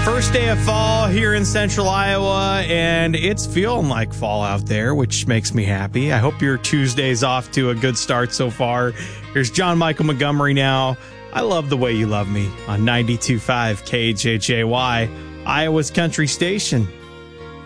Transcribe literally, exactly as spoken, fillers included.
First day of fall here in central Iowa, and it's feeling like fall out there, which makes me happy. I hope your Tuesday's off to a good start so far. Here's John Michael Montgomery now. I love the way you love me on ninety-two point five K J J Y, Iowa's country station.